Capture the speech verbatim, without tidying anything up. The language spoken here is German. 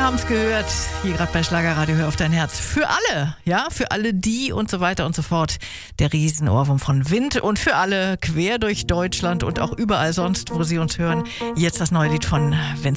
haben es gehört, hier gerade bei Schlagerradio, hör auf dein Herz. Für alle, ja, für alle die und so weiter und so fort. Der Riesenohrwurm von Wind und für alle quer durch Deutschland und auch überall sonst, wo sie uns hören. Jetzt das neue Lied von Vincent